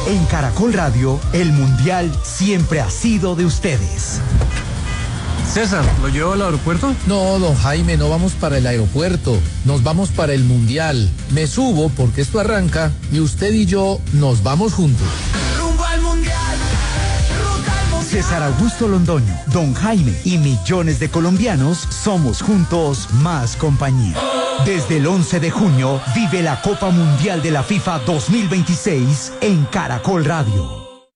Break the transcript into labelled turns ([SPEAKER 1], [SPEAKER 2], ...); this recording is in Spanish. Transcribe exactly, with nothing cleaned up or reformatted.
[SPEAKER 1] En Caracol Radio, el Mundial siempre ha sido de ustedes.
[SPEAKER 2] César, ¿lo llevo al aeropuerto?
[SPEAKER 3] No, don Jaime, no vamos para el aeropuerto, nos vamos para el Mundial. Me subo porque esto arranca y usted y yo nos vamos juntos.
[SPEAKER 1] Rumbo al Mundial, ruta al Mundial. César Augusto Londoño, don Jaime y millones de colombianos somos juntos más compañía. Desde el once de junio, vive la Copa Mundial de la FIFA dos mil veintiséis en Caracol Radio.